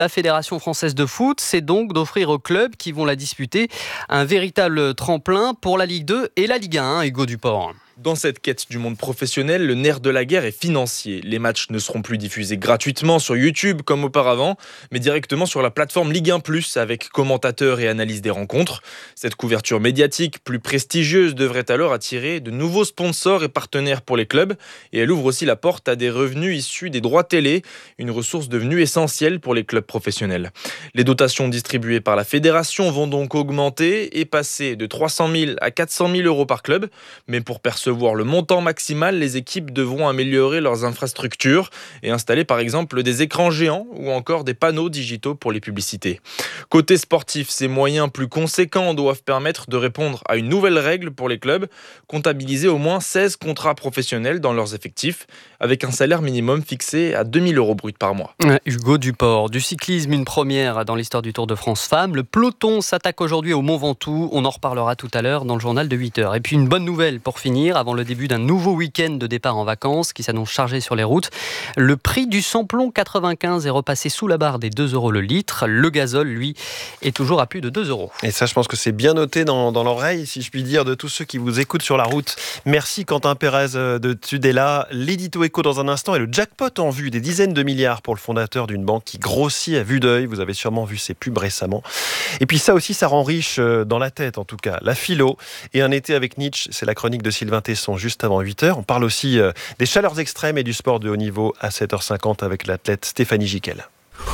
La Fédération française de foot, c'est donc d'offrir aux clubs qui vont la disputer un véritable tremplin pour la Ligue 2 et la Ligue 1, Hugo Duport. Dans cette quête du monde professionnel, le nerf de la guerre est financier. Les matchs ne seront plus diffusés gratuitement sur YouTube comme auparavant, mais directement sur la plateforme Ligue 1+, avec commentateurs et analyse des rencontres. Cette couverture médiatique plus prestigieuse devrait alors attirer de nouveaux sponsors et partenaires pour les clubs, et elle ouvre aussi la porte à des revenus issus des droits télé, une ressource devenue essentielle pour les clubs professionnels. Les dotations distribuées par la fédération vont donc augmenter et passer de 300 000 à 400 000 euros par club, mais pour percevoir le montant maximal, les équipes devront améliorer leurs infrastructures et installer par exemple des écrans géants ou encore des panneaux digitaux pour les publicités. Côté sportif, ces moyens plus conséquents doivent permettre de répondre à une nouvelle règle pour les clubs, comptabiliser au moins 16 contrats professionnels dans leurs effectifs, avec un salaire minimum fixé à 2 000 euros bruts par mois. Hugo Duport, du cyclisme, une première dans l'histoire du Tour de France Femmes. Le peloton s'attaque aujourd'hui au Mont Ventoux. On en reparlera tout à l'heure dans le journal de 8h. Et puis une bonne nouvelle pour finir, avant le début d'un nouveau week-end de départ en vacances qui s'annonce chargé sur les routes. Le prix du samplon 95 est repassé sous la barre des 2 euros le litre. Le gazole, lui, est toujours à plus de 2 euros. Et ça, je pense que c'est bien noté dans l'oreille, si je puis dire, de tous ceux qui vous écoutent sur la route. Merci Quentin Pérez de Tudela. L'édito éco dans un instant et le jackpot en vue, des dizaines de milliards pour le fondateur d'une banque qui grossit à vue d'œil. Vous avez sûrement vu ses pubs récemment. Et puis ça aussi, ça rend riche dans la tête en tout cas. La philo et un été avec Nietzsche, c'est la chronique de Sylvain Tesson juste avant 8h. On parle aussi des chaleurs extrêmes et du sport de haut niveau à 7h50 avec l'athlète Stéphanie Giquel.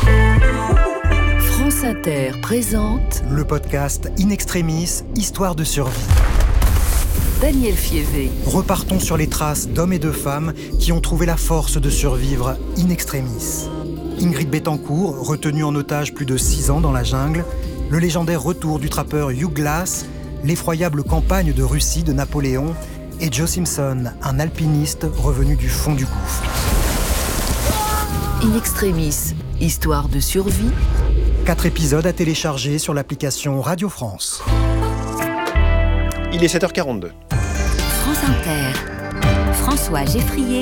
France Inter présente le podcast In Extremis, Histoire de survie. Daniel Fievé. Repartons sur les traces d'hommes et de femmes qui ont trouvé la force de survivre in extremis. Ingrid Betancourt, retenue en otage plus de 6 ans dans la jungle, le légendaire retour du trappeur Hugh Glass, l'effroyable campagne de Russie de Napoléon et Joe Simpson, un alpiniste revenu du fond du gouffre. In Extremis, Histoire de survie. 4 épisodes à télécharger sur l'application Radio France. Il est 7h42. France Inter. François Geffrier,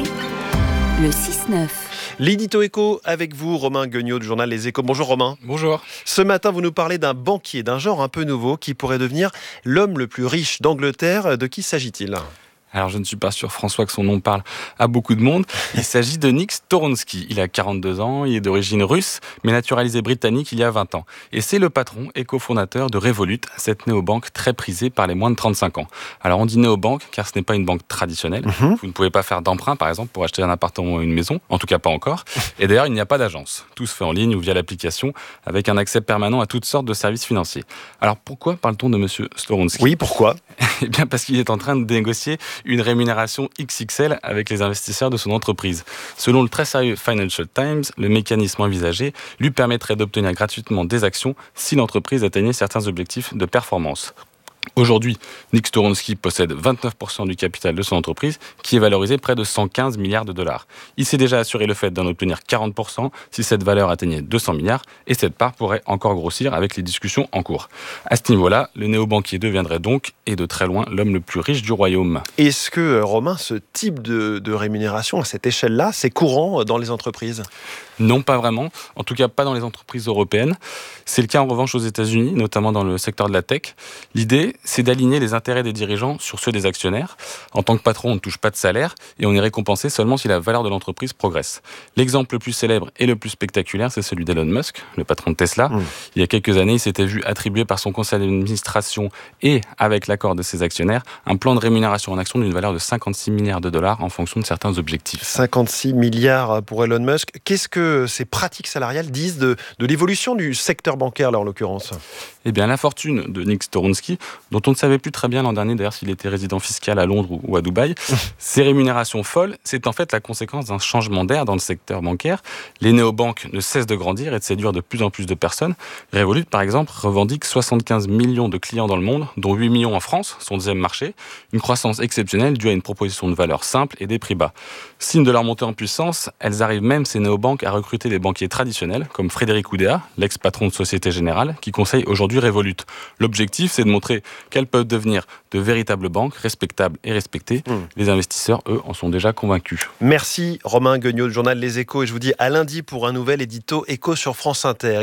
le 6-9. L'édito éco avec vous, Romain Guignot du journal Les Échos. Bonjour Romain. Bonjour. Ce matin, vous nous parlez d'un banquier, d'un genre un peu nouveau qui pourrait devenir l'homme le plus riche d'Angleterre. De qui s'agit-il ? Alors, je ne suis pas sûr, François, que son nom parle à beaucoup de monde. Il s'agit de Nick Storonsky. Il a 42 ans, il est d'origine russe, mais naturalisé britannique il y a 20 ans. Et c'est le patron et cofondateur de Revolut, cette néobanque très prisée par les moins de 35 ans. Alors, on dit néobanque car ce n'est pas une banque traditionnelle. Vous ne pouvez pas faire d'emprunt, par exemple, pour acheter un appartement ou une maison. En tout cas, pas encore. Et d'ailleurs, il n'y a pas d'agence. Tout se fait en ligne ou via l'application, avec un accès permanent à toutes sortes de services financiers. Alors, pourquoi parle-t-on de monsieur Storonsky ? Oui, pourquoi ? Eh bien, parce qu'il est en train de négocier une rémunération XXL avec les investisseurs de son entreprise. Selon le très sérieux Financial Times, le mécanisme envisagé lui permettrait d'obtenir gratuitement des actions si l'entreprise atteignait certains objectifs de performance. Aujourd'hui, Nick Storonsky possède 29% du capital de son entreprise, qui est valorisé près de 115 milliards de dollars. Il s'est déjà assuré le fait d'en obtenir 40% si cette valeur atteignait 200 milliards, et cette part pourrait encore grossir avec les discussions en cours. À ce niveau-là, le néobanquier deviendrait donc, et de très loin, l'homme le plus riche du royaume. Est-ce que, Romain, ce type de rémunération à cette échelle-là, c'est courant dans les entreprises ? Non, pas vraiment. En tout cas, pas dans les entreprises européennes. C'est le cas en revanche aux États-Unis, notamment dans le secteur de la tech. L'idée, c'est d'aligner les intérêts des dirigeants sur ceux des actionnaires. En tant que patron, on ne touche pas de salaire et on est récompensé seulement si la valeur de l'entreprise progresse. L'exemple le plus célèbre et le plus spectaculaire, c'est celui d'Elon Musk, le patron de Tesla. Il y a quelques années, il s'était vu attribuer par son conseil d'administration et avec l'accord de ses actionnaires un plan de rémunération en action d'une valeur de 56 milliards de dollars en fonction de certains objectifs. 56 milliards pour Elon Musk. Qu'est-ce que ces pratiques salariales disent de l'évolution du secteur bancaire, là, en l'occurrence ? Eh bien, la fortune de Nick Storonsky, dont on ne savait plus très bien l'an dernier, d'ailleurs, s'il était résident fiscal à Londres ou à Dubaï, ces rémunérations folles, c'est en fait la conséquence d'un changement d'air dans le secteur bancaire. Les néobanques ne cessent de grandir et de séduire de plus en plus de personnes. Revolut, par exemple, revendique 75 millions de clients dans le monde, dont 8 millions en France, son deuxième marché. Une croissance exceptionnelle due à une proposition de valeur simple et des prix bas. Signe de leur montée en puissance, elles arrivent même, ces néobanques, à recruter des banquiers traditionnels, comme Frédéric Oudéa, l'ex-patron de Société Générale, qui conseille aujourd'hui Revolut. L'objectif, c'est de montrer qu'elles peuvent devenir de véritables banques, respectables et respectées. Les investisseurs, eux, en sont déjà convaincus. Merci Romain Guignot du journal Les Échos, et je vous dis à lundi pour un nouvel édito éco sur France Inter.